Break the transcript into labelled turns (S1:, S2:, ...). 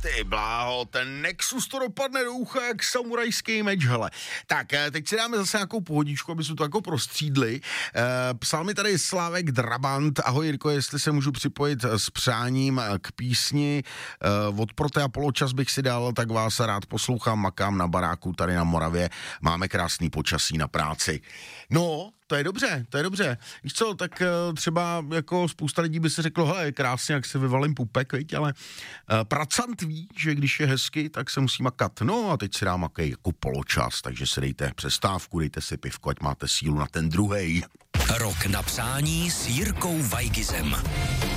S1: Ty bláho, ten Nexus to dopadne do ucha jak samurajský meč, hele. Tak, teď si dáme zase nějakou pohodičku, aby jsme to jako prostřídli. Psal mi tady Slávek Drabant. Ahoj Jirko, jestli se můžu připojit s přáním k písni od Protea Poločas bych si dal, tak vás rád poslouchám, makám na baráku tady na Moravě. Máme krásný počasí na práci. No, to je dobře. Víš co, tak třeba jako spousta lidí by si řeklo, hele, krásně, jak se vyvalím pupek, viď, ale pracant ví, že když je hezky, tak se musí makat. No a teď si dám makej jako poločas, takže si dejte přestávku, dejte si pivko, ať máte sílu na ten druhej.
S2: Rok na přání s Jirkou Vajgizem.